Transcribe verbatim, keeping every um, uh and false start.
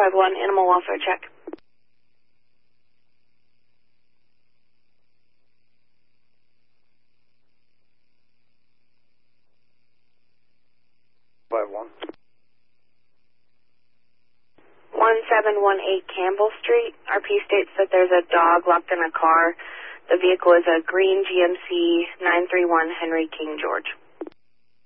five one, animal welfare check. five one. one seven one eight Campbell Street. R P states that there's a dog locked in a car. The vehicle is a green G M C nine three one Henry King George.